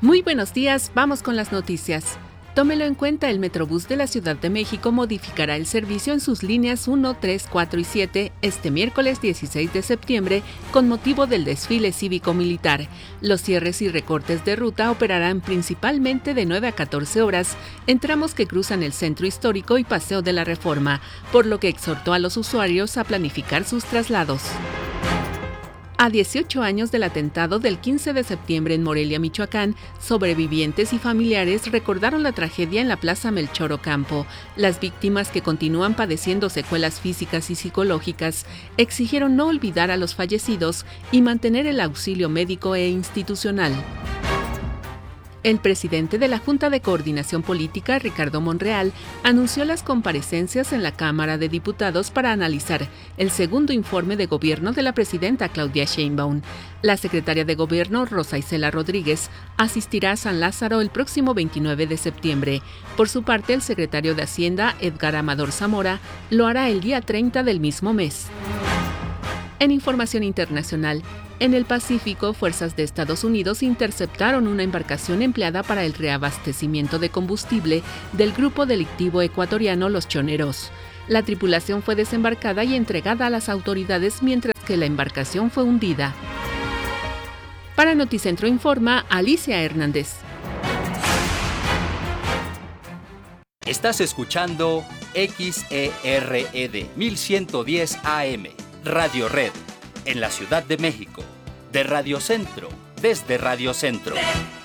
Muy buenos días, vamos con las noticias. Tómelo en cuenta, el Metrobús de la Ciudad de México modificará el servicio en sus líneas 1, 3, 4 y 7 este miércoles 16 de septiembre con motivo del desfile cívico-militar. Los cierres y recortes de ruta operarán principalmente de 9 a 14 horas en tramos que cruzan el Centro Histórico y Paseo de la Reforma, por lo que exhortó a los usuarios a planificar sus traslados. A 18 años del atentado del 15 de septiembre en Morelia, Michoacán, sobrevivientes y familiares recordaron la tragedia en la Plaza Melchor Ocampo. Las víctimas, que continúan padeciendo secuelas físicas y psicológicas, exigieron no olvidar a los fallecidos y mantener el auxilio médico e institucional. El presidente de la Junta de Coordinación Política, Ricardo Monreal, anunció las comparecencias en la Cámara de Diputados para analizar el segundo informe de gobierno de la presidenta Claudia Sheinbaum. La secretaria de Gobierno, Rosa Isela Rodríguez, asistirá a San Lázaro el próximo 29 de septiembre. Por su parte, el secretario de Hacienda, Edgar Amador Zamora, lo hará el día 30 del mismo mes. En información internacional, en el Pacífico, fuerzas de Estados Unidos interceptaron una embarcación empleada para el reabastecimiento de combustible del grupo delictivo ecuatoriano Los Choneros. La tripulación fue desembarcada y entregada a las autoridades, mientras que la embarcación fue hundida. Para Noticentro Informa, Alicia Hernández. Estás escuchando XERED 1110 AM, Radio Red, en la Ciudad de México, de Radio Centro, desde Radio Centro.